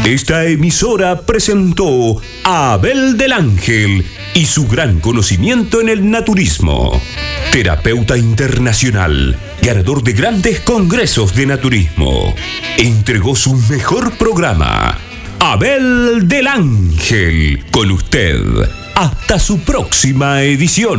Esta emisora presentó a Abel del Ángel y su gran conocimiento en el naturismo. Terapeuta internacional, ganador de grandes congresos de naturismo. Entregó su mejor programa. Abel del Ángel, con usted. Hasta su próxima edición.